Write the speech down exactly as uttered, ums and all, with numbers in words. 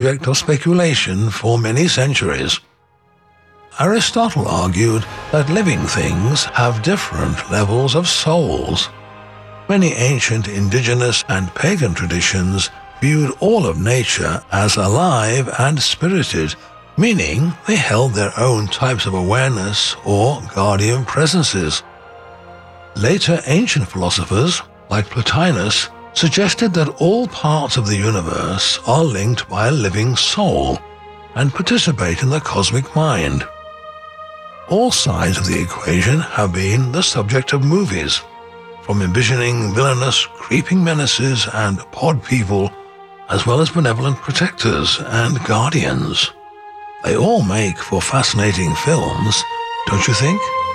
subject of speculation for many centuries. Aristotle argued that living things have different levels of souls. Many ancient indigenous and pagan traditions viewed all of nature as alive and spirited, meaning they held their own types of awareness or guardian presences. Later ancient philosophers, like Plotinus, suggested that all parts of the universe are linked by a living soul and participate in the cosmic mind. All sides of the equation have been the subject of movies, from envisioning villainous, creeping menaces and pod people, as well as benevolent protectors and guardians. They all make for fascinating films, don't you think?